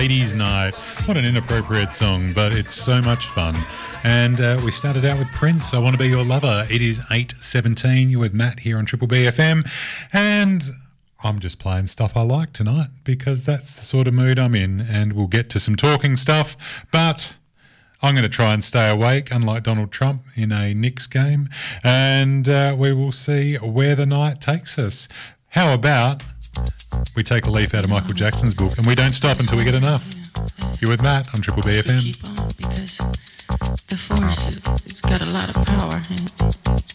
Ladies' Night. What an inappropriate song, but it's so much fun. And we started out with Prince, I Want to Be Your Lover. It is 8:17. You're with Matt here on Triple B FM. And I'm just playing stuff I like tonight because that's the sort of mood I'm in. And we'll get to some talking stuff. But I'm going to try and stay awake, unlike Donald Trump in a Knicks game. And we will see where the night takes us. How about we take a leaf out of Michael Jackson's book and we don't stop until we get enough? You're with Matt on Triple B FM. Keep on because the force, it's got a lot of power in it.